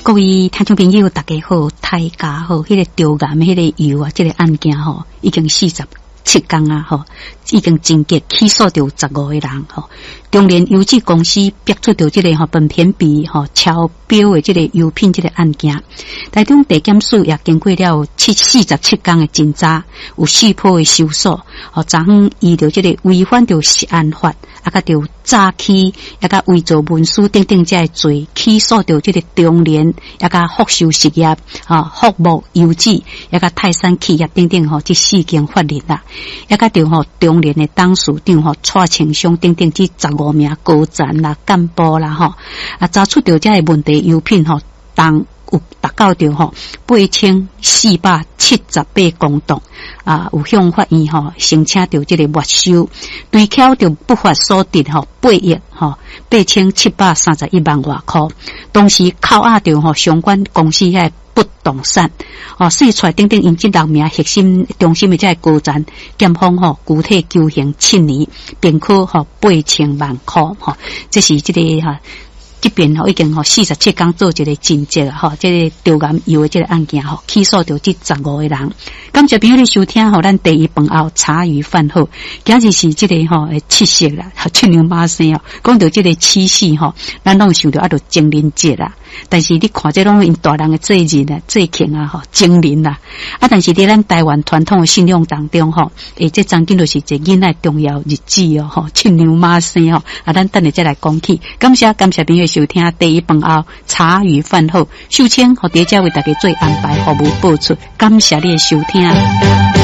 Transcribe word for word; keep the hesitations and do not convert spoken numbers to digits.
各位听众朋友，大家好，大家好，迄、那个丢癌迄个油啊，这个案件吼，已经四十七天啊，吼，已经侦结起诉到十五个人吼。中联油脂公司逼出到这个吼本田比吼超标的这个油品这个案件，台中地检署也经过了七四十七天的侦查，有四波的收束，吼，昨昏依照这个违反到食安法，啊，甲着诈欺，也甲伪造文书等等这罪，起诉到这个中联，也甲福寿实业，吼，福木油脂，也甲泰山企业等等吼，这四件法律啦，也甲着吼中联的董事长吼蔡清香等等这十五名高层啦、干部啦吼，啊，查出到这个问题油品吼，当有达到着吼八千四百七十八公吨啊，有向法院吼申请着这个没收，对敲着不法所得吼八亿吼八千七百三十一万外块，同时扣押着吼相关公司遐不动产哦，释出来等等因这六名核心中心的这个高层，检方吼具体求刑七年，并科吼八千万块吼，这是这个哈。这边吼已经吼四十七天做一个侦结啊，吼，这个丢癌油的这个案件吼，起诉到这十五个人。感谢朋友的收听吼，咱第一饭后茶余饭后，今日是这个吼七夕啦，七娘八生哦。讲到这个七夕吼，咱拢想到啊，着情人节啦。但是你看这拢因大人的节日啊、节庆啊吼，情人啦。啊，但是伫咱台湾传统的信仰当中吼，诶，这曾经就是一个囡仔重要日子哦，吼，七娘八生哦。啊，咱等下再来讲起。感谢感谢朋友收听第一饭后茶余饭后，秀清和大家为大家做安排服务播出，感谢你的收听。